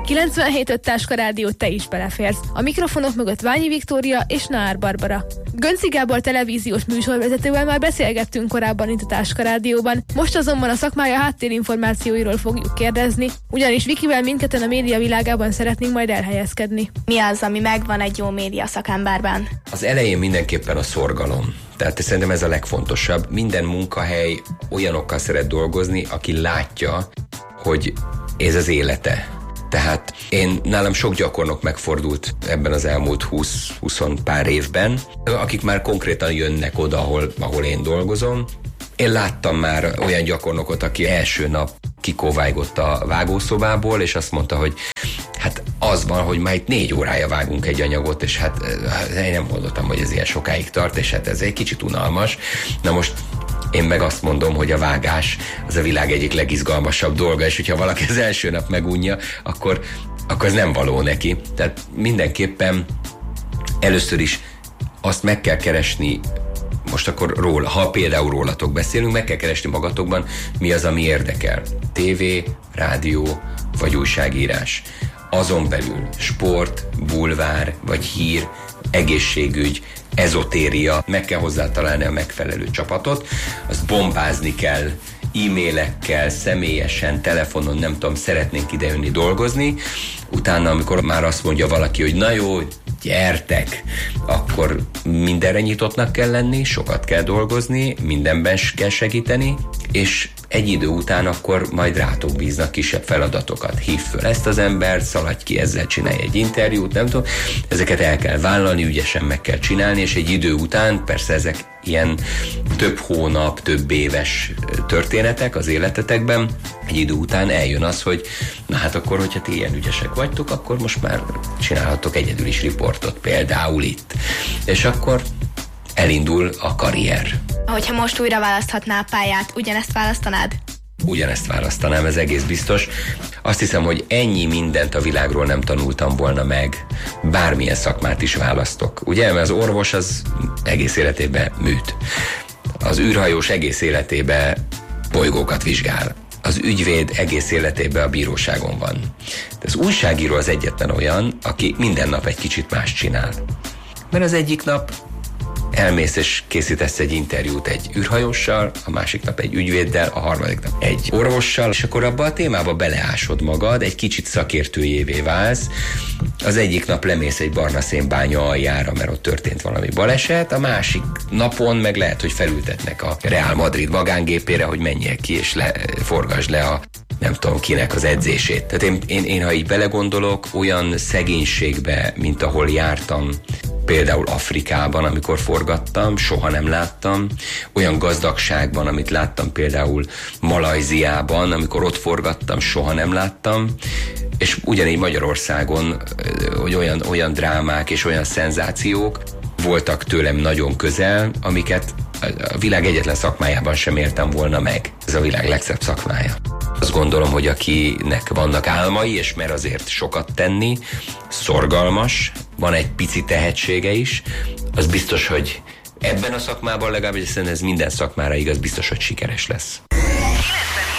97.5 Táska Rádió, te is beleférsz. A mikrofonok mögött Ványi Viktória és Nár Barbara. Gönci Gábor televíziós műsorvezetővel már beszélgettünk korábban itt a Táska Rádióban, most azonban a szakmája háttérinformációiról fogjuk kérdezni, ugyanis Vikivel mindketten a média világában szeretnénk majd elhelyezkedni. Mi az, ami megvan egy jó média szakemberben? Az elején mindenképpen a szorgalom. Tehát szerintem ez a legfontosabb. Minden munkahely olyanokkal szeret dolgozni, aki látja, hogy ez az élete. Tehát nálam sok gyakornok megfordult ebben az elmúlt 20 pár évben, akik már konkrétan jönnek oda, ahol én dolgozom. Én láttam már olyan gyakornokot, aki első nap kikóvájgott a vágószobából, és azt mondta, hogy hát az van, hogy már itt 4 órája vágunk egy anyagot, és hát én nem gondoltam, hogy ez ilyen sokáig tart, és hát ez egy kicsit unalmas. Na most én meg azt mondom, hogy a vágás az a világ egyik legizgalmasabb dolga, és hogyha valaki az első nap megunja, akkor ez nem való neki. Tehát mindenképpen először is azt meg kell keresni, most akkor ha például rólatok beszélünk, meg kell keresni magatokban, mi az, ami érdekel. Tévé, rádió vagy újságírás. Azon belül sport, bulvár vagy hír, egészségügy, ezotéria, meg kell hozzá találni a megfelelő csapatot, azt bombázni kell, e-mailekkel, személyesen, telefonon, nem tudom, szeretnénk idejönni dolgozni, utána, amikor már azt mondja valaki, hogy na jó, gyertek, akkor mindenre nyitottnak kell lenni, sokat kell dolgozni, mindenben kell segíteni, és egy idő után akkor majd rátok bíznak kisebb feladatokat. Hívd föl ezt az embert, szaladj ki ezzel, csinálj egy interjút, nem tudom. Ezeket el kell vállalni, ügyesen meg kell csinálni, és egy idő után, persze ezek ilyen több hónap, több éves történetek az életetekben, egy idő után eljön az, hogy na hát akkor, hogyha ti ilyen ügyesek vagytok, akkor most már csinálhatok egyedül is riportot, például itt. És akkor elindul a karrier. Hogyha most újra választhatnál pályát, ugyanezt választanád? Ugyanezt választanám, ez egész biztos. Azt hiszem, hogy ennyi mindent a világról nem tanultam volna meg, bármilyen szakmát is választok. Ugye, mert az orvos az egész életében műt. Az űrhajós egész életében bolygókat vizsgál. Az ügyvéd egész életében a bíróságon van. De az újságíró az egyetlen olyan, aki minden nap egy kicsit más csinál. Mert az egyik nap elmész és készítesz egy interjút egy űrhajóssal, a másik nap egy ügyvéddel, a harmadik nap egy orvossal, és akkor abba a témába beleásod magad, egy kicsit szakértőjévé válsz. Az egyik nap lemész egy barna szénbánya aljára, mert ott történt valami baleset, a másik napon meg lehet, hogy felültetnek a Real Madrid magángépére, hogy menjél ki és forgasd le a nem tudom kinek az edzését. Tehát én ha így belegondolok, olyan szegénységbe, mint ahol jártam, például Afrikában, amikor forgattam, soha nem láttam. Olyan gazdagságban, amit láttam például Malajziában, amikor ott forgattam, soha nem láttam. És ugyanígy Magyarországon, hogy olyan drámák és olyan szenzációk voltak tőlem nagyon közel, amiket a világ egyetlen szakmájában sem értem volna meg. Ez a világ legszebb szakmája. Azt gondolom, hogy akinek vannak álmai, és mer azért sokat tenni, szorgalmas, van egy pici tehetsége is, az biztos, hogy ebben a szakmában legalábbis, hiszen ez minden szakmára igaz, biztos, hogy sikeres lesz. 97.5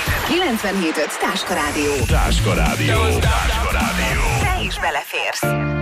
Táska Rádió. Táska Rádió. Táska Rádió. Te is beleférsz.